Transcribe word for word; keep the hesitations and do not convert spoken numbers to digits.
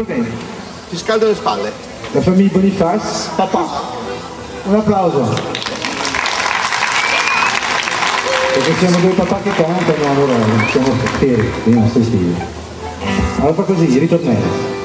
Va bene. Ti scaldo le spalle. La famiglia Boniface. Papà. Un applauso. Perché siamo due papà che cantano, allora siamo feri, dei nostri stili. Allora fa così, ritornello.